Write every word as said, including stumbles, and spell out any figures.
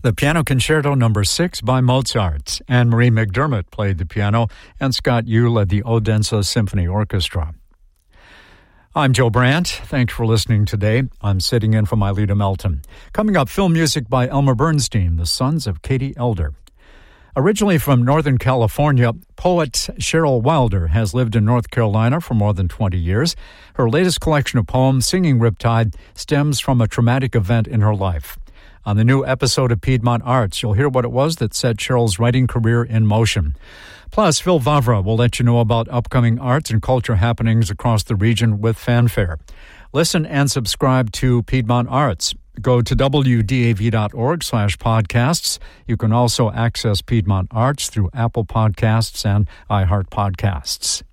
The Piano Concerto Number six by Mozart. Anne-Marie McDermott played the piano, and Scott Yu led the Odense Symphony Orchestra. I'm Joe Brandt. Thanks for listening today. I'm sitting in for Mylita Melton. Coming up, film music by Elmer Bernstein, The Sons of Katie Elder. Originally from Northern California, poet Cheryl Wilder has lived in North Carolina for more than twenty years. Her latest collection of poems, Singing Riptide, stems from a traumatic event in her life. On the new episode of Piedmont Arts, you'll hear what it was that set Cheryl's writing career in motion. Plus, Phil Vavra will let you know about upcoming arts and culture happenings across the region with fanfare. Listen and subscribe to Piedmont Arts. Go to W D A V dot org slash podcasts. You can also access Piedmont Arts through Apple Podcasts and iHeart Podcasts.